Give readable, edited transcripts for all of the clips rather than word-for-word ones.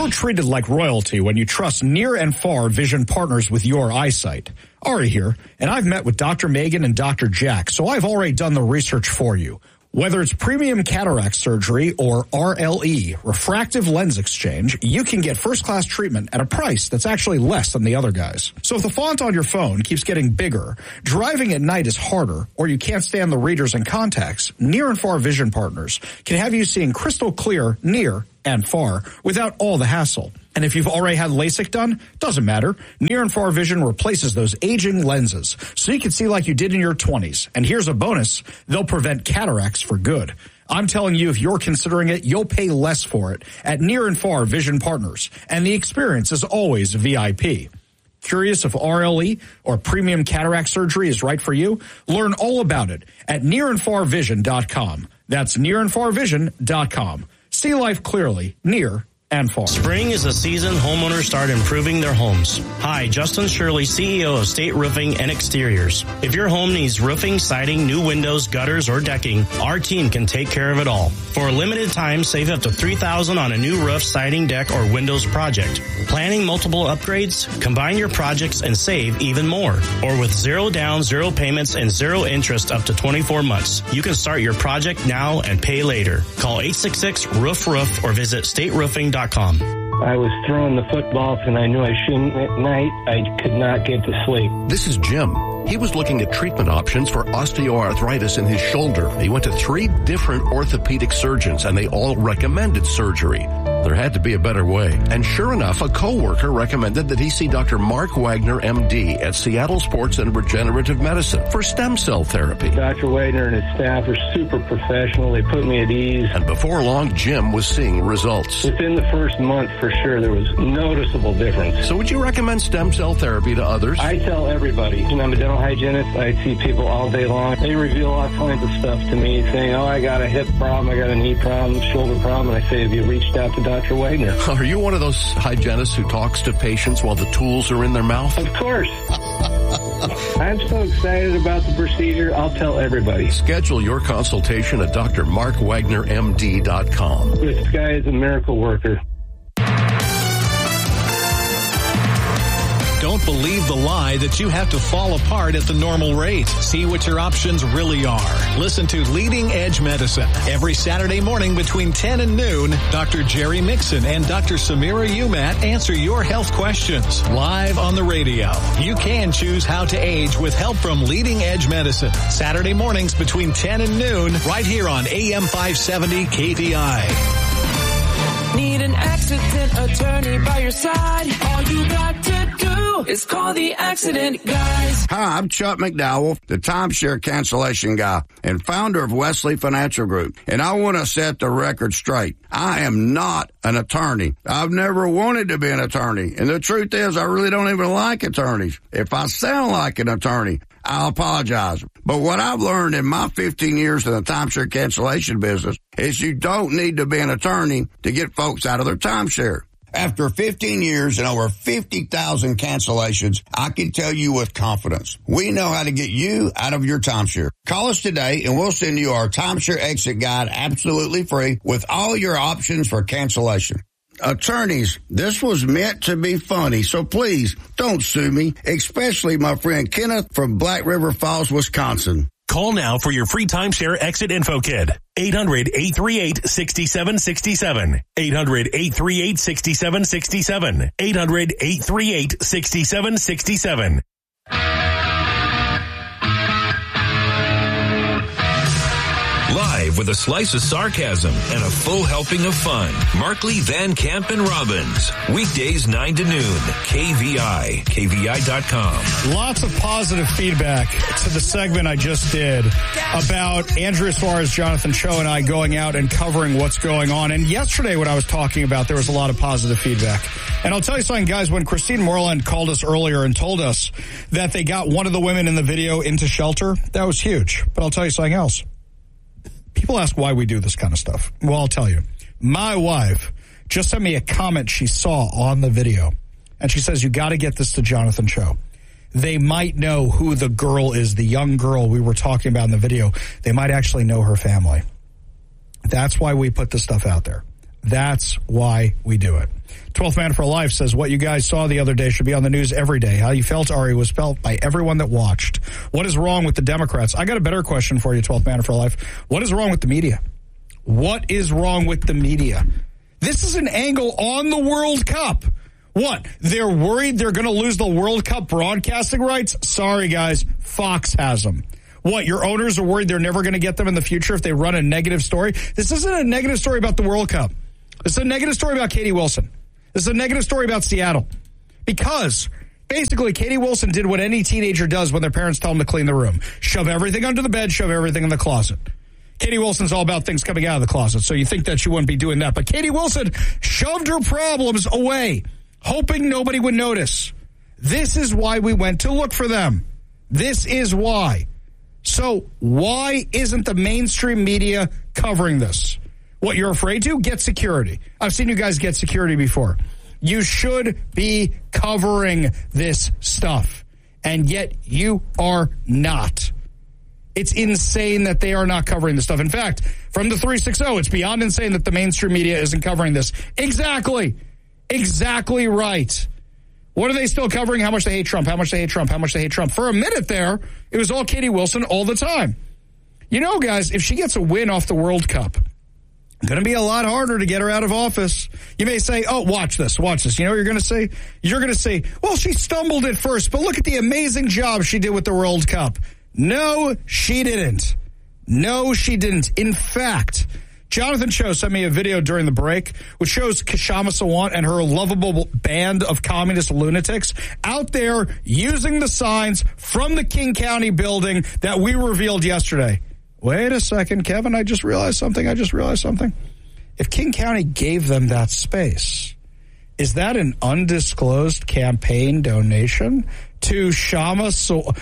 You're treated like royalty when you trust near and far vision partners with your eyesight. Ari here, and I've met with Dr. Megan and Dr. Jack, so I've already done the research for you. Whether it's premium cataract surgery or RLE, refractive lens exchange, you can get first-class treatment at a price that's actually less than the other guys. So if the font on your phone keeps getting bigger, driving at night is harder, or you can't stand the readers and contacts, Near and Far Vision Partners can have you seeing crystal clear near and far without all the hassle. And if you've already had LASIK done, doesn't matter. Near and Far Vision replaces those aging lenses so you can see like you did in your 20s. And here's a bonus. They'll prevent cataracts for good. I'm telling you, if you're considering it, you'll pay less for it at Near and Far Vision Partners. And the experience is always VIP. Curious if RLE or premium cataract surgery is right for you? Learn all about it at nearandfarvision.com. That's nearandfarvision.com. See life clearly, near and far. Spring is the season homeowners start improving their homes. Hi, Justin Shirley, CEO of State Roofing and Exteriors. If your home needs roofing, siding, new windows, gutters, or decking, our team can take care of it all. For a limited time, save up to $3,000 on a new roof, siding, deck, or windows project. Planning multiple upgrades? Combine your projects and save even more. Or with 0 down, 0 payments, and 0 interest up to 24 months. You can start your project now and pay later. Call 866-ROOF-ROOF or visit stateroofing.com. I was throwing the footballs and I knew I shouldn't at night. I could not get to sleep. This is Jim. He was looking at treatment options for osteoarthritis in his shoulder. He went to 3 different orthopedic surgeons and they all recommended surgery. There had to be a better way. And sure enough, a coworker recommended that he see Dr. Mark Wagner, MD, at Seattle Sports and Regenerative Medicine for stem cell therapy. Dr. Wagner and his staff are super professional. They put me at ease. And before long, Jim was seeing results. Within the first month, for sure, there was noticeable difference. So would you recommend stem cell therapy to others? I tell everybody. I'm a dental hygienist. I see people all day long. They reveal all kinds of stuff to me, saying, I got a hip problem, I got a knee problem, shoulder problem. And I say, have you reached out to Dr. Wagner? Are you one of those hygienists who talks to patients while the tools are in their mouth? Of course. I'm so excited about the procedure, I'll tell everybody. Schedule your consultation at drmarkwagnermd.com. This guy is a miracle worker. Don't believe the lie that you have to fall apart at the normal rate. See what your options really are. Listen to Leading Edge Medicine every Saturday morning between 10 and noon. Dr. Jerry Mixon and Dr. Samira Umat answer your health questions live on the radio. You can choose how to age with help from Leading Edge Medicine. Saturday mornings between 10 and noon right here on AM 570 KVI. Need an accident attorney by your side? All you got to do is call the Accident Guys. Hi, I'm Chuck McDowell, the timeshare cancellation guy and founder of Wesley Financial Group. And I want to set the record straight. I am not an attorney. I've never wanted to be an attorney. And the truth is, I really don't even like attorneys. If I sound like an attorney, I'll apologize. But what I've learned in my 15 years in the timeshare cancellation business is you don't need to be an attorney to get folks out of their timeshare. After 15 years and over 50,000 cancellations, I can tell you with confidence, we know how to get you out of your timeshare. Call us today and we'll send you our timeshare exit guide absolutely free with all your options for cancellation. Attorneys, this was meant to be funny, so please don't sue me, especially my friend Kenneth from Black River Falls, Wisconsin. Call now for your free timeshare exit info kit. 800-838-6767. 800-838-6767. 800-838-6767. Live with a slice of sarcasm and a full helping of fun. Markley, Van Camp, and Robbins. Weekdays 9 to noon. KVI. KVI.com. Lots of positive feedback to the segment I just did about Andrea Suarez, Jonathan Cho, and I going out and covering what's going on. And yesterday when I was talking about, there was a lot of positive feedback. And I'll tell you something, guys, when Christine Moreland called us earlier and told us that they got one of the women in the video into shelter, that was huge. But I'll tell you something else. People ask why we do this kind of stuff. Well, I'll tell you. My wife just sent me a comment she saw on the video. And she says, you got to get this to Jonathan Cho. They might know who the girl is, the young girl we were talking about in the video. They might actually know her family. That's why we put this stuff out there. That's why we do it. 12th Man for Life says, what you guys saw the other day should be on the news every day. How you felt, Ari, was felt by everyone that watched. What is wrong with the Democrats? I got a better question for you, 12th Man for Life. What is wrong with the media? What is wrong with the media? This is an angle on the World Cup. What? They're worried they're going to lose the World Cup broadcasting rights? Sorry, guys. Fox has them. What? Your owners are worried they're never going to get them in the future if they run a negative story? This isn't a negative story about the World Cup. This is a negative story about Katie Wilson. This is a negative story about Seattle. Because basically Katie Wilson did what any teenager does when their parents tell them to clean the room. Shove everything under the bed, shove everything in the closet. Katie Wilson's all about things coming out of the closet, so you think that she wouldn't be doing that. But Katie Wilson shoved her problems away, hoping nobody would notice. This is why we went to look for them. This is why. So why isn't the mainstream media covering this? What you're afraid to? Get security. I've seen you guys get security before. You should be covering this stuff, and yet you are not. It's insane that they are not covering this stuff. In fact, from the 360, it's beyond insane that the mainstream media isn't covering this. Exactly. Exactly right. What are they still covering? How much they hate Trump, how much they hate Trump, how much they hate Trump. For a minute there, it was all Katie Wilson all the time. You know, guys, if she gets a win off the World Cup, it's going to be a lot harder to get her out of office. You may say, oh, watch this. You know what you're going to say? You're going to say, well, she stumbled at first, but look at the amazing job she did with the World Cup. No, she didn't. No, she didn't. In fact, Jonathan Cho sent me a video during the break which shows Kshama Sawant and her lovable band of communist lunatics out there using the signs from the King County building that we revealed yesterday. Wait a second, Kevin, I just realized something. If King County gave them that space, is that an undisclosed campaign donation to Kshama Sawant?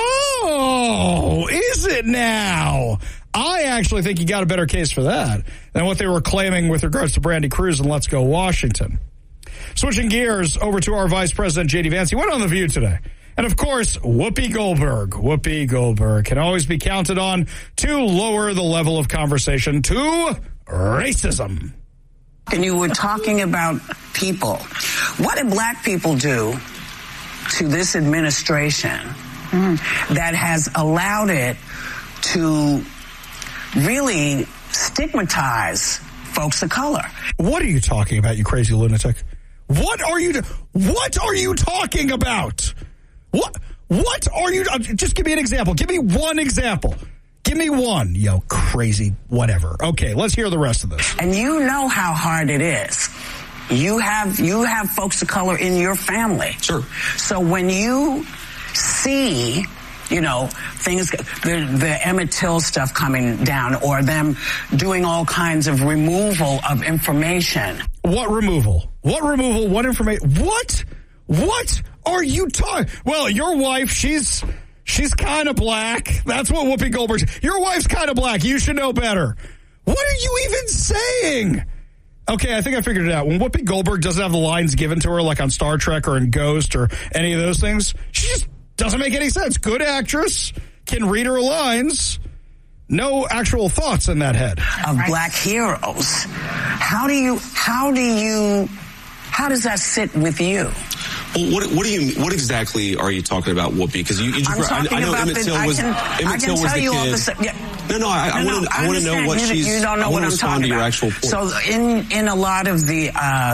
Oh, is it now? I actually think you got a better case for that than what they were claiming with regards to Brandy Cruz and Let's Go Washington. Switching gears over to our Vice President, J.D. Vance. He went on The View today. And, of course, Whoopi Goldberg. Whoopi Goldberg can always be counted on to lower the level of conversation to racism. And you were talking about people. What did black people do to this administration that has allowed it to really stigmatize folks of color? What are you talking about, you crazy lunatic? What are you talking about? What are you? Just give me an example. Give me one example. Give me one, crazy whatever. Okay, let's hear the rest of this. And you know how hard it is. You have folks of color in your family. Sure. So when you see, things, the Emmett Till stuff coming down, or them doing all kinds of removal of information. What removal? What information? What are you talking? Well, your wife, she's kind of black. That's what Whoopi Goldberg said. Your wife's kind of black. You should know better. What are you even saying? Okay, I think I figured it out. When Whoopi Goldberg doesn't have the lines given to her, like on Star Trek or in Ghost or any of those things, she just doesn't make any sense. Good actress, can read her lines. No actual thoughts in that head. Of black heroes. How does that sit with you? Well, what exactly are you talking about, Whoopi? Because I know Emmett Till was the kid. I want to know what she's. You don't know what I'm talking about. To your actual point. So in a lot of the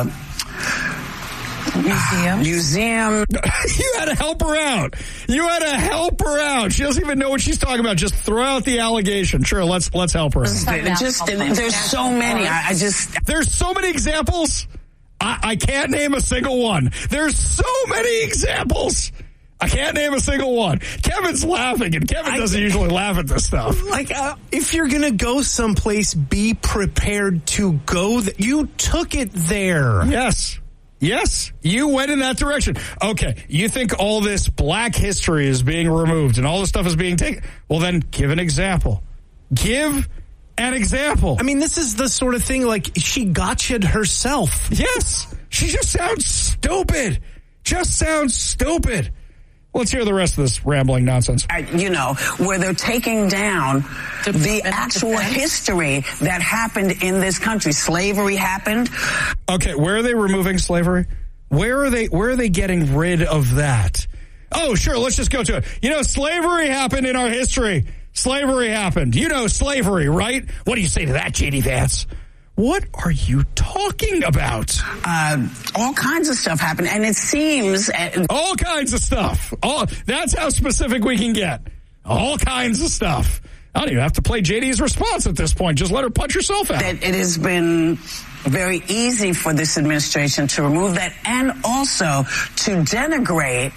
museum. You had to help her out. She doesn't even know what she's talking about. Just throw out the allegation. Sure, let's help her. There's so many. There's so many examples. I can't name a single one. There's so many examples. I can't name a single one. Kevin's laughing, and Kevin doesn't usually laugh at this stuff. If you're going to go someplace, be prepared to go. You took it there. Yes, you went in that direction. Okay, you think all this black history is being removed and all this stuff is being taken? Well, then give an example. Give an example. I mean, this is the sort of thing like she gotcha'd herself. Yes, she just sounds stupid. Let's hear the rest of this rambling nonsense. Where they're taking down the actual history that happened in this country. Slavery happened. Okay, where are they removing slavery? Where are they getting rid of that? Oh, sure, let's just go to it. Slavery happened in our history. Slavery happened. Slavery, right? What do you say to that, J.D. Vance? What are you talking about? All kinds of stuff happened, and it seems... all kinds of stuff. That's how specific we can get. All kinds of stuff. I don't even have to play JD's response at this point. Just let her punch herself out. That it has been very easy for this administration to remove that and also to denigrate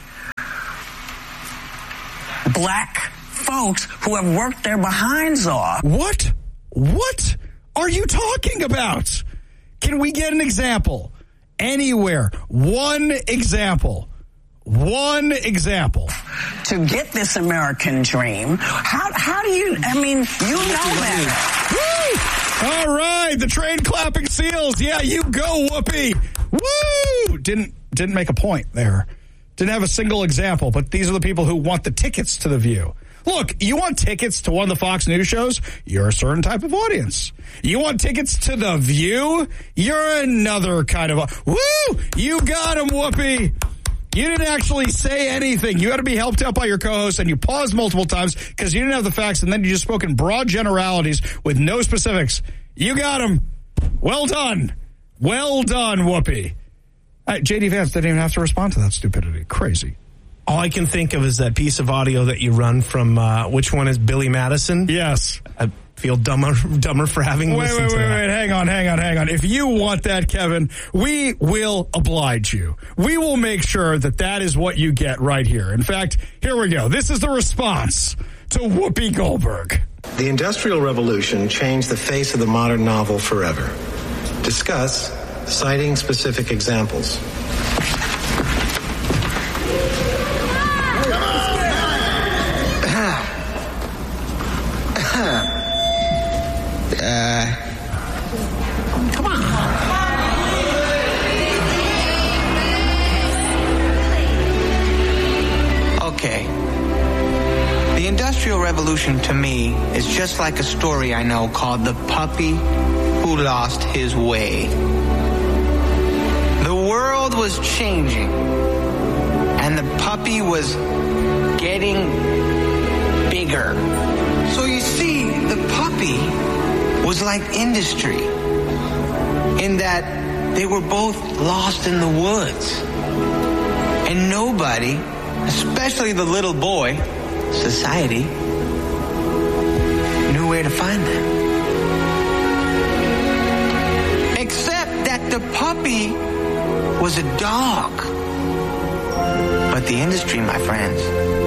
black folks who have worked their behinds off. What are you talking about? Can we get an example? Anywhere. One example. To get this American dream, how do you, you know better. Woo! All right, the train clapping seals. Yeah, you go, Whoopi. Woo! Didn't make a point there. Didn't have a single example, but these are the people who want the tickets to The View. Look, you want tickets to one of the Fox News shows? You're a certain type of audience. You want tickets to The View? You're another kind of... Woo! You got him, Whoopi! You didn't actually say anything. You had to be helped out by your co-host, and you paused multiple times because you didn't have the facts, and then you just spoke in broad generalities with no specifics. You got him. Well done. Well done, Whoopi. J.D. Vance didn't even have to respond to that stupidity. Crazy. All I can think of is that piece of audio that you run from, which one is Billy Madison? Yes. I feel dumber for having listened to that. Wait, hang on. If you want that, Kevin, we will oblige you. We will make sure that is what you get right here. In fact, here we go. This is the response to Whoopi Goldberg. The Industrial Revolution changed the face of the modern novel forever. Discuss, citing specific examples. Come on. Okay. The Industrial Revolution to me is just like a story I know called The Puppy Who Lost His Way. The world was changing, and the puppy was getting bigger. So you see, the puppy was like industry in that they were both lost in the woods. And nobody, especially the little boy, society, knew where to find them. Except that the puppy was a dog. But the industry, my friends,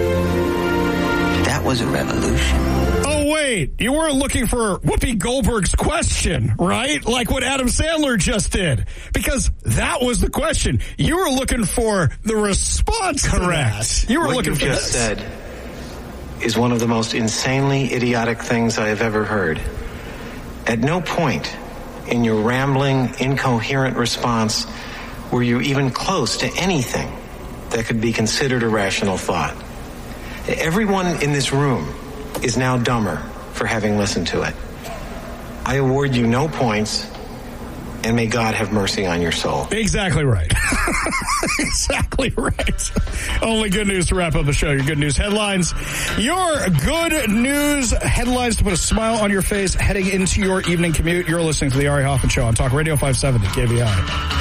that was a revolution. Oh, wait, you weren't looking for Whoopi Goldberg's question, right? Like what Adam Sandler just did. Because that was the question. You were looking for the response. Correct. You were what looking you for just this. said is one of the most insanely idiotic things I have ever heard. At no point in your rambling, incoherent response were you even close to anything that could be considered a rational thought. Everyone in this room is now dumber for having listened to it. I award you no points, and may God have mercy on your soul. Exactly right. Exactly right. Only good news to wrap up the show. Your good news headlines. Your good news headlines to put a smile on your face heading into your evening commute. You're listening to the Ari Hoffman Show on Talk Radio 570 KVI.